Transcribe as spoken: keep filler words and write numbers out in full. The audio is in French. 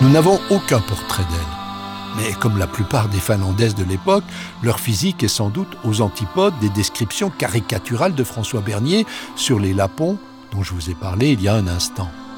Nous n'avons aucun portrait d'elle. Mais comme la plupart des Finlandaises de l'époque, leur physique est sans doute aux antipodes des descriptions caricaturales de François Bernier sur les Lapons dont je vous ai parlé il y a un instant.